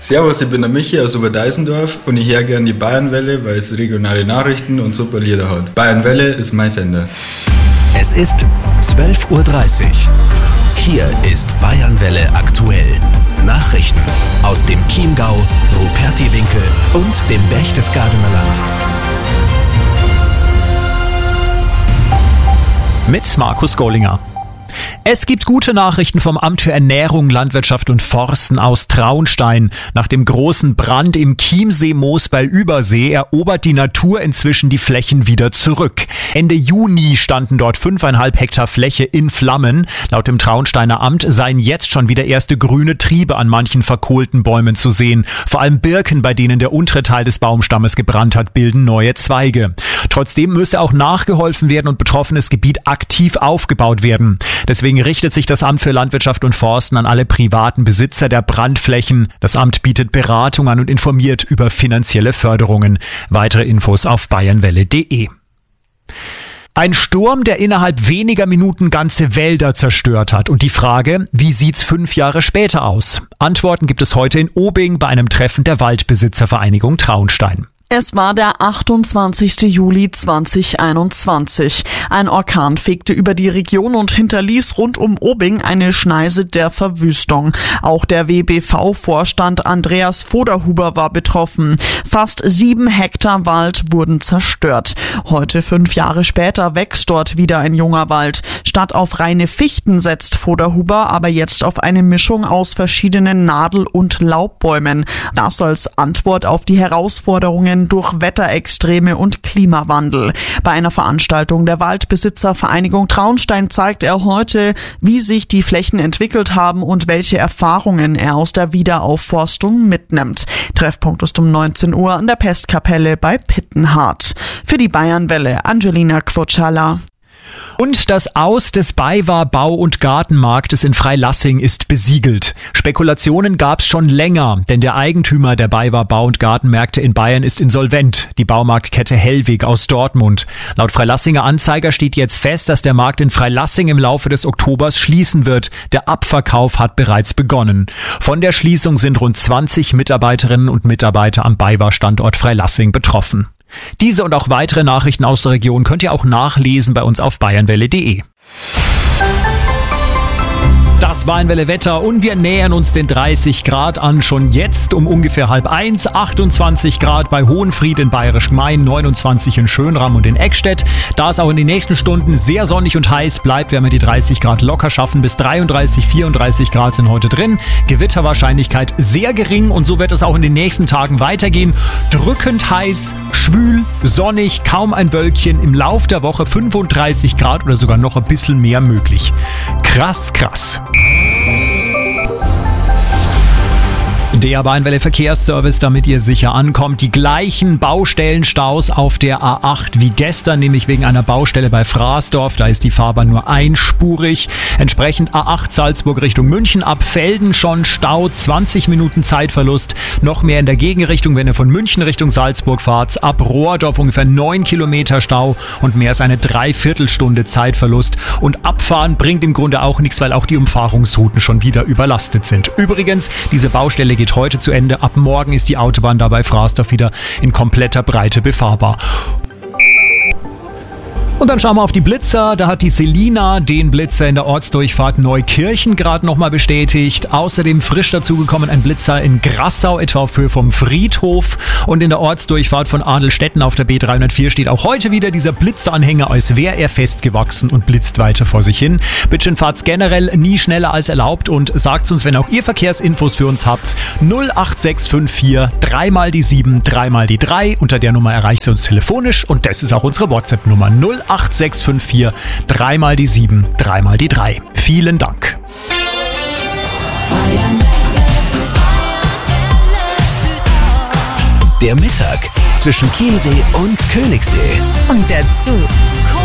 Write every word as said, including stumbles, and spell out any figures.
Servus, ich bin der Michi aus Oberdeisendorf und ich höre gerne die Bayernwelle, weil es regionale Nachrichten und super Lieder hat. Bayernwelle ist mein Sender. Es ist zwölf Uhr dreißig. Hier ist Bayernwelle aktuell. Nachrichten aus dem Chiemgau, Rupertiwinkel und dem Berchtesgadener Land. Mit Markus Gollinger. Es gibt gute Nachrichten vom Amt für Ernährung, Landwirtschaft und Forsten aus Traunstein. Nach dem großen Brand im Chiemsee-Moos bei Übersee erobert die Natur inzwischen die Flächen wieder zurück. Ende Juni standen dort fünfeinhalb Hektar Fläche in Flammen. Laut dem Traunsteiner Amt seien jetzt schon wieder erste grüne Triebe an manchen verkohlten Bäumen zu sehen. Vor allem Birken, bei denen der untere Teil des Baumstammes gebrannt hat, bilden neue Zweige. Trotzdem müsse auch nachgeholfen werden und betroffenes Gebiet aktiv aufgebaut werden. Deswegen richtet sich das Amt für Landwirtschaft und Forsten an alle privaten Besitzer der Brandflächen. Das Amt bietet Beratung an und informiert über finanzielle Förderungen. Weitere Infos auf bayernwelle punkt de. Ein Sturm, der innerhalb weniger Minuten ganze Wälder zerstört hat. Und die Frage, wie sieht's fünf Jahre später aus? Antworten gibt es heute in Obing bei einem Treffen der Waldbesitzervereinigung Traunstein. Es war der achtundzwanzigste Juli zweitausendeinundzwanzig. Ein Orkan fegte über die Region und hinterließ rund um Obing eine Schneise der Verwüstung. Auch der W B V-Vorstand Andreas Voderhuber war betroffen. Fast sieben Hektar Wald wurden zerstört. Heute, fünf Jahre später, wächst dort wieder ein junger Wald. Statt auf reine Fichten setzt Voderhuber aber jetzt auf eine Mischung aus verschiedenen Nadel- und Laubbäumen. Das als Antwort auf die Herausforderungen durch Wetterextreme und Klimawandel. Bei einer Veranstaltung der Waldbesitzervereinigung Traunstein zeigt er heute, wie sich die Flächen entwickelt haben und welche Erfahrungen er aus der Wiederaufforstung mitnimmt. Treffpunkt ist um neunzehn Uhr an der Pestkapelle bei Pittenhardt. Für die Bayernwelle Angelina Quotschala. Und das Aus des BayWa Bau- und Gartenmarktes in Freilassing ist besiegelt. Spekulationen gab's schon länger, denn der Eigentümer der BayWa Bau- und Gartenmärkte in Bayern ist insolvent, die Baumarktkette Hellweg aus Dortmund. Laut Freilassinger Anzeiger steht jetzt fest, dass der Markt in Freilassing im Laufe des Oktobers schließen wird. Der Abverkauf hat bereits begonnen. Von der Schließung sind rund zwanzig Mitarbeiterinnen und Mitarbeiter am BayWa-Standort Freilassing betroffen. Diese und auch weitere Nachrichten aus der Region könnt ihr auch nachlesen bei uns auf bayernwelle punkt de. Das Bayernwelle Wetter und wir nähern uns den dreißig Grad an, schon jetzt um ungefähr halb eins, achtundzwanzig Grad bei Hohenfried in Bayerisch Gmein, neunundzwanzig in Schönram und in Eckstedt. Da es auch in den nächsten Stunden sehr sonnig und heiß bleibt, werden wir die dreißig Grad locker schaffen, bis dreiunddreißig, vierunddreißig Grad sind heute drin. Gewitterwahrscheinlichkeit sehr gering und so wird es auch in den nächsten Tagen weitergehen. Drückend heiß, schwül, sonnig, kaum ein Wölkchen, im Lauf der Woche fünfunddreißig Grad oder sogar noch ein bisschen mehr möglich. Krass, krass. Der Bayernwelle Verkehrsservice, damit ihr sicher ankommt. Die gleichen Baustellenstaus auf der A acht wie gestern, nämlich wegen einer Baustelle bei Fraßdorf. Da ist die Fahrbahn nur einspurig. Entsprechend A acht Salzburg Richtung München, ab Velden schon Stau, zwanzig Minuten Zeitverlust. Noch mehr in der Gegenrichtung, wenn ihr von München Richtung Salzburg fahrt. Ab Rohrdorf ungefähr neun Kilometer Stau und mehr als eine Dreiviertelstunde Zeitverlust. Und abfahren bringt im Grunde auch nichts, weil auch die Umfahrungsrouten schon wieder überlastet sind. Übrigens, diese Baustelle geht heute zu Ende. Ab morgen ist die Autobahn dabei Fraßdorf wieder in kompletter Breite befahrbar. Und dann schauen wir auf die Blitzer. Da hat die Selina den Blitzer in der Ortsdurchfahrt Neukirchen gerade nochmal bestätigt. Außerdem frisch dazugekommen ein Blitzer in Grassau, etwa auf Höhe vom Friedhof. Und in der Ortsdurchfahrt von Adelstetten auf der B dreihundertvier steht auch heute wieder dieser Blitzeranhänger, als wäre er festgewachsen und blitzt weiter vor sich hin. Bitte fahrt's generell nie schneller als erlaubt und sagt uns, wenn auch ihr Verkehrsinfos für uns habt. null acht sechs fünf vier, dreimal die sieben, dreimal die drei. Unter der Nummer erreicht ihr uns telefonisch und das ist auch unsere WhatsApp-Nummer null acht sechs fünf vier, dreimal die sieben, dreimal die drei. Vielen Dank. Der Mittag zwischen Chiemsee und Königssee. Und dazu